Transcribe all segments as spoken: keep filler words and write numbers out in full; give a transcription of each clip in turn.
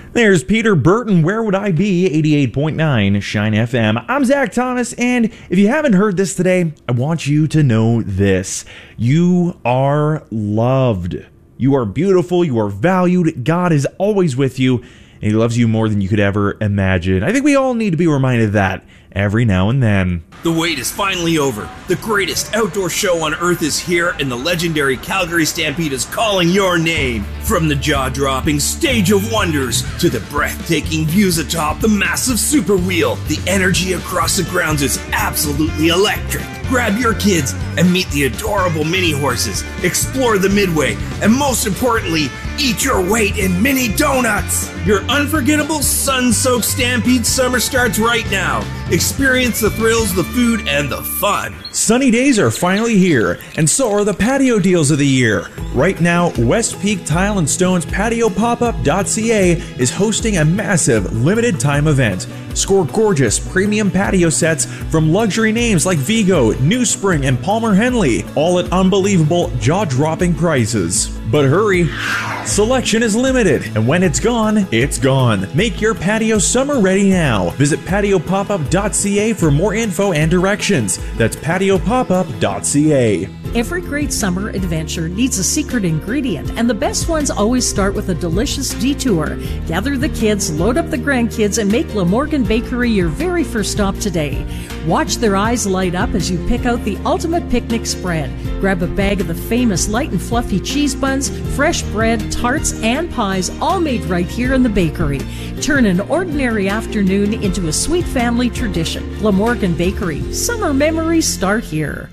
There's Peter Burton, Where Would I Be? eighty-eight point nine Shine F M. I'm Zach Thomas, and if you haven't heard this today, I want you to know this. You are loved. You are beautiful. You are valued. God is always with you, and He loves you more than you could ever imagine. I think we all need to be reminded of that every now and then. The wait is finally over. The greatest outdoor show on earth is here, and the legendary Calgary Stampede is calling your name. From the jaw-dropping Stage of Wonders to the breathtaking views atop the massive Super Wheel, the energy across the grounds is absolutely electric. Grab your kids and meet the adorable mini horses, explore the Midway, and most importantly, eat your weight in mini donuts. Your unforgettable sun-soaked Stampede summer starts right now. Experience the thrills, the food, and the fun. Sunny days are finally here, and so are the patio deals of the year. Right now, West Peak Tile and Stone's patio pop up dot c a is hosting a massive limited time event. Score gorgeous premium patio sets from luxury names like Vigo, New Spring, and Palmer Henley, all at unbelievable, jaw-dropping prices. But hurry, selection is limited, and when it's gone, it's gone. Make your patio summer ready now. Visit patio pop up dot c a for more info and directions. That's patio pop up dot c a. Every great summer adventure needs a secret ingredient, and the best ones always start with a delicious detour. Gather the kids, load up the grandkids, and make Glamorgan Bakery your very first stop today. Watch their eyes light up as you pick out the ultimate picnic spread. Grab a bag of the famous light and fluffy cheese buns, fresh bread, tarts, and pies, all made right here in the bakery. Turn an ordinary afternoon into a sweet family tradition. Glamorgan Bakery. Summer memories start here.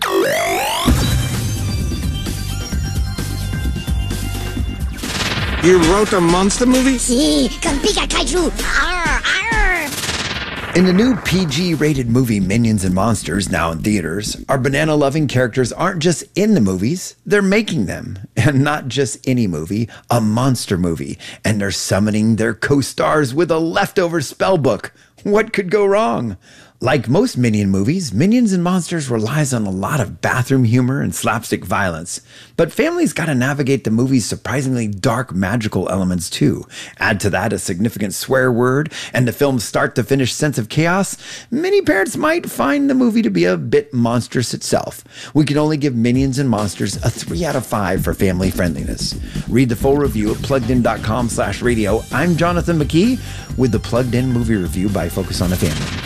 You wrote a monster movie? Si, con Pika Kaiju. Arr, arr. In the new P G-rated movie Minions and Monsters, now in theaters, our banana-loving characters aren't just in the movies, they're making them. And not just any movie, a monster movie. And they're summoning their co-stars with a leftover spell book. What could go wrong? Like most Minion movies, Minions and Monsters relies on a lot of bathroom humor and slapstick violence. But families gotta navigate the movie's surprisingly dark magical elements too. Add to that a significant swear word and the film's start-to-finish sense of chaos, many parents might find the movie to be a bit monstrous itself. We can only give Minions and Monsters a three out of five for family friendliness. Read the full review at plugged in dot com slash radio. I'm Jonathan McKee with the Plugged In Movie Review by Focus on the Family.